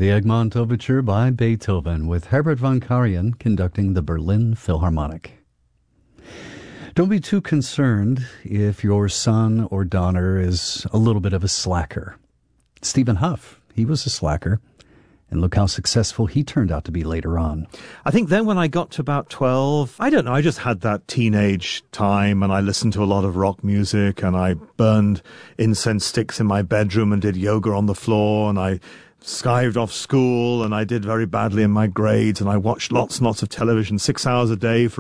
The Egmont Overture by Beethoven, with Herbert von Karajan conducting the Berlin Philharmonic. Don't be too concerned if your son or daughter is a little bit of a slacker. Stephen Huff, he was a slacker, and look how successful he turned out to be later on. I think then when I got to about 12, I don't know, I just had that teenage time and I listened to a lot of rock music and I burned incense sticks in my bedroom and did yoga on the floor and I skived off school and I did very badly in my grades and I watched lots and lots of television, 6 hours a day for